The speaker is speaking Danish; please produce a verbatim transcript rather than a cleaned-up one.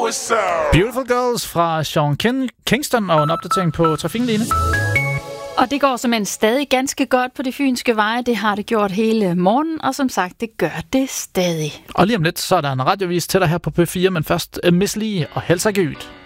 what's up? Beautiful Girls fra Sean Ken- Kingston og en opdatering på trafikken, Line. Og det går simpelthen stadig ganske godt på de fynske veje. Det har det gjort hele morgen, og som sagt, det gør det stadig. Og lige om lidt, så er der en radiovis til dig her på P fire, men først uh, Miss Li og Helsa Gyd.